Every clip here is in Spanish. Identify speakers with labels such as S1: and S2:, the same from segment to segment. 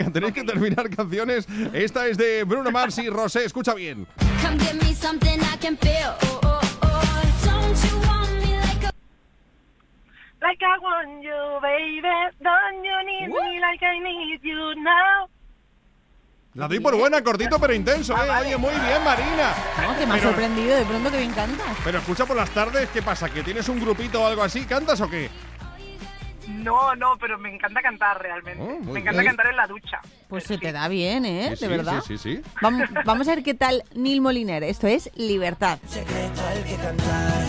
S1: Tenéis que terminar canciones. Esta es de Bruno Mars y Rosé. Escucha bien.
S2: Come give me something I can feel. Oh, oh, oh. Don't you want me
S3: Like I want you, baby. Don't you need me like I need you now?
S1: La doy por buena, cortito pero intenso, ¿eh? Oye, muy bien, Marina.
S4: No, que me ha sorprendido de pronto que bien cantas.
S1: Pero escucha por las tardes, ¿qué pasa? ¿Que tienes un grupito o algo así? ¿Cantas o qué?
S3: No, pero me encanta cantar realmente.
S1: Muy
S3: Me encanta
S1: bien.
S3: cantar en la ducha.
S4: Pues se te da bien, ¿eh?
S1: Sí,
S4: De verdad.
S1: Sí.
S4: Vamos a ver qué tal Neil Moliner. Esto es Libertad.
S5: Secreto al que cantar.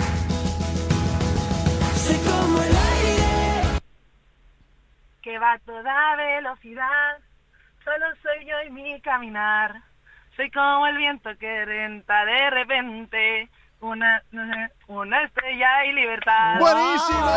S5: Soy como el aire.
S3: Que va a toda velocidad. Solo soy yo y mi caminar. Soy como el viento que renta de repente. Una estrella y libertad.
S1: ¡Buenísimo!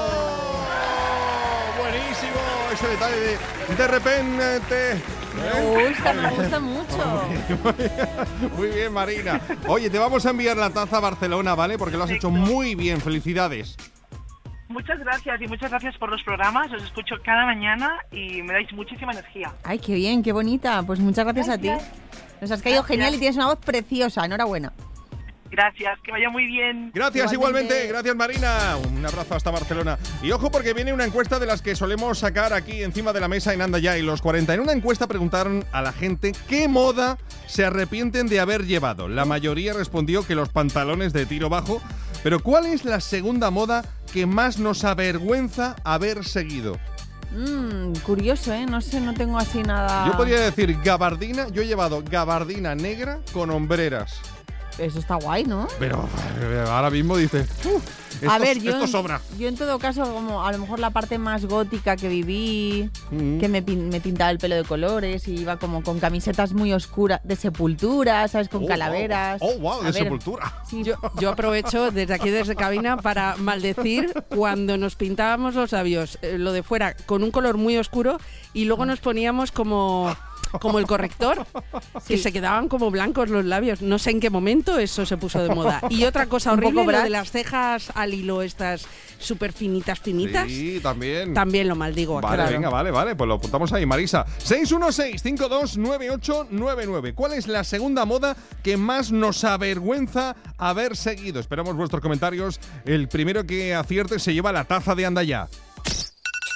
S1: Buenísimo. Ese detalle de repente.
S4: Me gusta mucho.
S1: Muy bien, Marina. Oye, te vamos a enviar la taza a Barcelona, ¿vale? Porque lo has hecho muy bien. Felicidades.
S3: Muchas gracias y muchas gracias por los programas. Os escucho cada mañana y me dais muchísima energía.
S4: Ay, qué bien, qué bonita. Pues muchas gracias a ti. Nos has caído genial y tienes una voz preciosa. Enhorabuena.
S3: Gracias, que vaya muy bien.
S1: Gracias igualmente. Gracias, Marina. Un abrazo hasta Barcelona. Y ojo porque viene una encuesta de las que solemos sacar aquí encima de la mesa en Anda Ya y los 40. En una encuesta preguntaron a la gente qué moda se arrepienten de haber llevado. La mayoría respondió que los pantalones de tiro bajo. Pero ¿cuál es la segunda moda que más nos avergüenza haber seguido?
S4: Curioso, ¿eh? No sé, no tengo así nada.
S1: Yo podría decir gabardina. Yo he llevado gabardina negra con hombreras.
S4: Eso está guay, ¿no?
S1: Pero ahora mismo dices, esto sobra.
S4: Yo en todo caso, como a lo mejor la parte más gótica que viví, que me pintaba el pelo de colores y iba como con camisetas muy oscuras, de Sepultura, ¿sabes? Con calaveras.
S1: Wow, de Sepultura.
S4: Sí.
S6: Yo aprovecho desde aquí, desde cabina, para maldecir cuando nos pintábamos los labios, lo de fuera, con un color muy oscuro y luego nos poníamos como el corrector, que se quedaban como blancos los labios. No sé en qué momento eso se puso de moda. Y otra cosa horrible, lo de las cejas al hilo, estas súper finitas.
S1: Sí, también.
S6: También lo maldigo.
S1: Vale,
S6: claro.
S1: venga, vale, pues lo apuntamos ahí, Marisa. 616-529899. ¿Cuál es la segunda moda que más nos avergüenza haber seguido? Esperamos vuestros comentarios. El primero que acierte se lleva la taza de Anda Ya.